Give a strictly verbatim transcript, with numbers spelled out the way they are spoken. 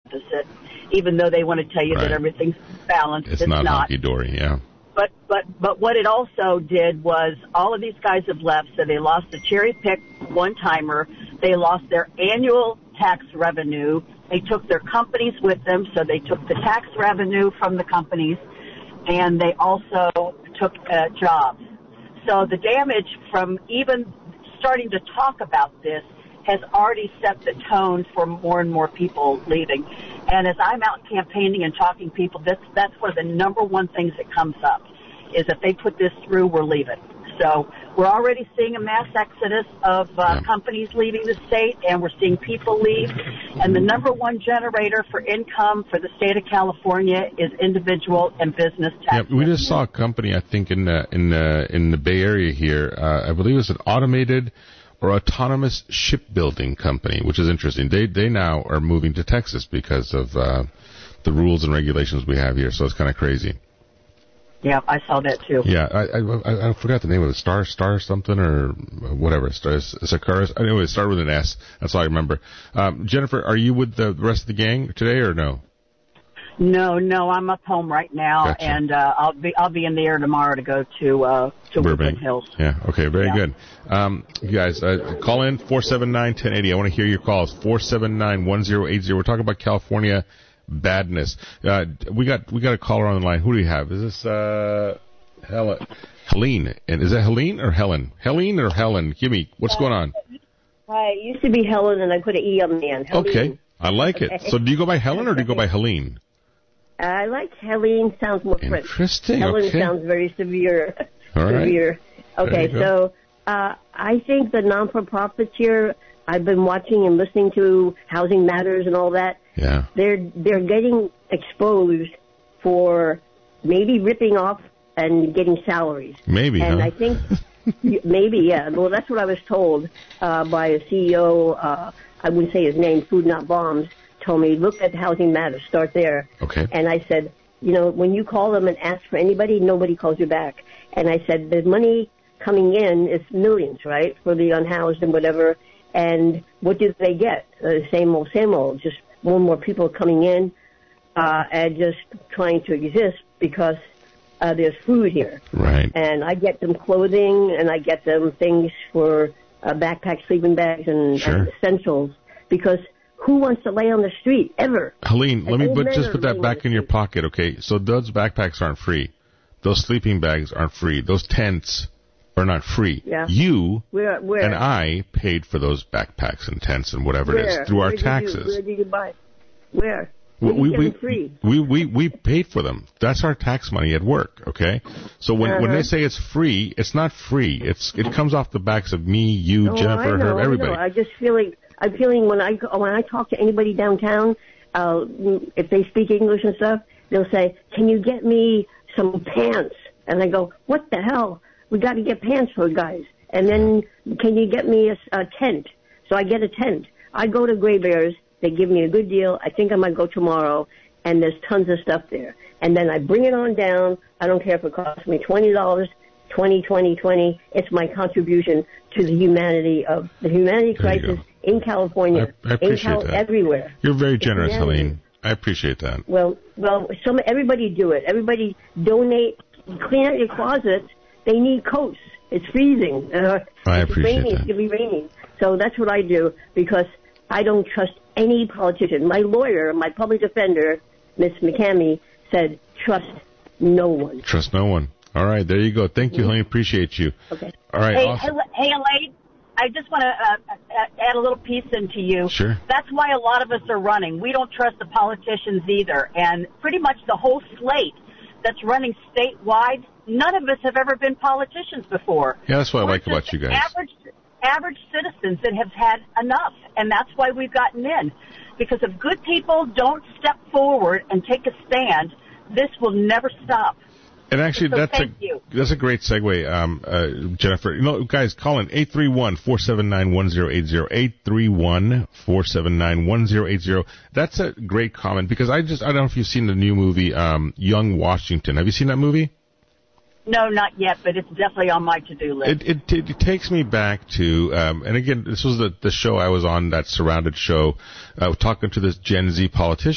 deficit, even though they want to tell you right. that everything's balanced. It's, it's not, not hunky-dory, yeah. But, but, but what it also did was all of these guys have left, so they lost the cherry-picked one-timer. They lost their annual tax revenue. They took their companies with them, so they took the tax revenue from the companies, and they also took uh, jobs. So the damage from even starting to talk about this has already set the tone for more and more people leaving. And as I'm out campaigning and talking to people, that's, that's one of the number one things that comes up, is if they put this through, we're leaving. So we're already seeing a mass exodus of uh, yeah. companies leaving the state, and we're seeing people leave. And the number one generator for income for the state of California is individual and business tax. Yeah, we just saw a company, I think, in the, in the, in the Bay Area here. Uh, I believe it's an automated or autonomous shipbuilding company, which is interesting. They they now are moving to Texas because of uh, the rules and regulations we have here. So it's kind of crazy. Yeah, I saw that too. Yeah, I, I I forgot the name of it. Star Star something or whatever. Star Sakaris. Anyway, it started with an S. That's all I remember. Um, Jennifer, are you with the rest of the gang today or no? No, no, I'm up home right now, gotcha. and uh, I'll be I'll be in the air tomorrow to go to uh, to Woodland Hills. Yeah. Okay. Very yeah. good. Um, you guys, uh, call in four seven nine, one zero eight zero. I want to hear your calls. four seven nine, one zero eight zero. We're talking about California badness. Uh, we got we got a caller on the line. Who do we have? Is this uh, Helen? Helene? And is that Helene or Helen? Helene or Helen? Give me what's uh, going on. Hi, it used to be Helen, and I put an E on the end. Helene. Okay, I like it. So do you go by Helen or do you go by Helene? I like Helene. Sounds more French. Interesting. Helen okay. sounds very severe. All right. severe. Okay, so uh, I think the non-for-profits here. I've been watching and listening to Housing Matters and all that. Yeah. They're they're getting exposed for maybe ripping off and getting salaries. Maybe. And huh? I think maybe yeah. Well, that's what I was told uh, by a C E O. Uh, I wouldn't say his name. Food Not Bombs. Told me, look at Housing Matters, start there. Okay. And I said, you know, when you call them and ask for anybody, nobody calls you back. And I said, the money coming in is millions, right, for the unhoused and whatever. And what do they get? Uh, same old, same old. Just more and more people coming in uh, and just trying to exist because uh, there's food here. Right. And I get them clothing and I get them things for uh, backpacks, sleeping bags, and, sure. and essentials because who wants to lay on the street, ever? Helene, let me but just put that back in your street. pocket, okay? So those backpacks aren't free. Those sleeping bags aren't free. Those tents are not free. Yeah. You where, where? and I paid for those backpacks and tents and whatever where? it is through our where taxes. Did you, where did you buy? Where? We, we, we, we, we, we, we paid for them. That's our tax money at work, okay? So when, uh-huh. when they say it's free, it's not free. It's It comes off the backs of me, you, oh, Jennifer, I know, her, everybody. I know. I just feel like, I'm feeling when I when I talk to anybody downtown, uh, if they speak English and stuff, they'll say, "Can you get me some pants?" And I go, "What the hell? We got to get pants for guys." And then, "Can you get me a, a tent?" So I get a tent. I go to Gray Bears. They give me a good deal. I think I might go tomorrow, and there's tons of stuff there. And then I bring it on down. I don't care if it costs me twenty dollars. twenty, twenty, twenty. It's my contribution to the humanity of the humanity crisis in California, I, I appreciate in Cal- that. everywhere. You're very generous, humanity. Helene. I appreciate that. Well, well, some everybody do it. Everybody donate, clean out your closets. They need coats. It's freezing. Uh, I it's appreciate raining. that. It's gonna be raining. So that's what I do because I don't trust any politician. My lawyer, my public defender, Miss McCamey, said trust no one. Trust no one. All right, there you go. Thank you, Helene. Appreciate you. Okay. All right. Hey, awesome. hey, Elaine, I just want to uh, add a little piece into you. Sure. That's why a lot of us are running. We don't trust the politicians either. And pretty much the whole slate that's running statewide, none of us have ever been politicians before. Yeah, that's what We're I like just about you guys. Average, average citizens that have had enough. And that's why we've gotten in. Because if good people don't step forward and take a stand, this will never stop. And actually, so that's a you. that's a great segue, um, uh, Jennifer. You know, guys, call in eight three one, four seven nine, one zero eight zero, eight three one, four seven nine, one zero eight zero. That's a great comment because I just I don't know if you've seen the new movie um, Young Washington. Have you seen that movie? No, not yet, but it's definitely on my to-do list. It it, it, it takes me back to, um, and again, this was the the show I was on, that Surrounded show, uh, talking to this Gen Z politician.